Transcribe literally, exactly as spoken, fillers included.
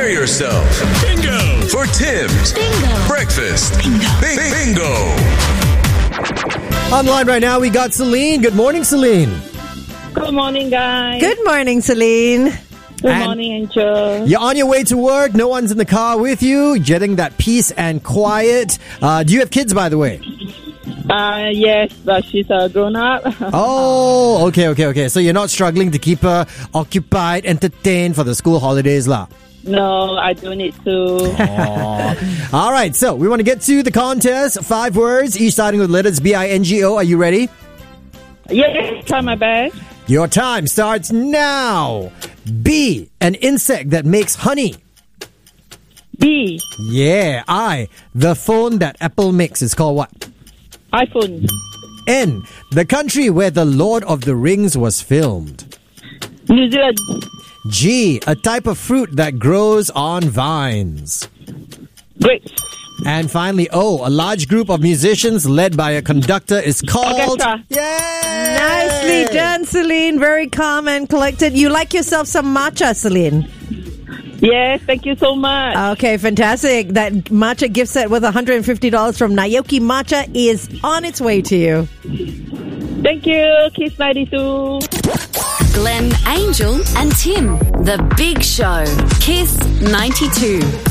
Prepare yourself. Bingo! For Tim's Bingo. Breakfast Bingo. Bi- Bingo. Online right now, we got Celine. Good morning, Celine. Good morning, guys. Good morning, Celine. Good And- morning, Angel. You're on your way to work. No one's in the car with you. Getting that peace and quiet. Uh, do you have kids, by the way? Uh, yes, but she's a grown-up. Oh, okay, okay, okay. So you're not struggling to keep her occupied, entertained for the school holidays, lah. No, I don't need to. All right, so we want to get to the contest. Five words, each starting with letters B I N G O. Are you ready? Yes, try my best. Your time starts now. B, an insect that makes honey. B, Yeah, I, the phone that Apple makes is called what? iPhone. N, the country where The Lord of the Rings was filmed. New Zealand. G, a type of fruit that grows on vines. Grapes. And finally, O, a large group of musicians led by a conductor is called... Orchestra. Yay! Nicely done, Celine. Very calm and collected. You like yourself some matcha, Celine? Yes, thank you so much. Okay, fantastic. That matcha gift set worth one hundred fifty dollars from Naoki Matcha is on its way to you. Thank you, Kiss ninety-two. Glenn, Angel, and Tim. The Big Show. Kiss ninety-two.